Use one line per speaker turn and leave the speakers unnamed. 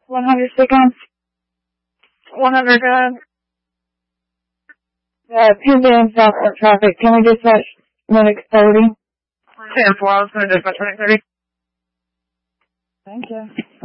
100 seconds. 100, 2 lanes southbound traffic. Can we dispatch medic 30?
10-4, I was going to dispatch medic 30.
Thank you.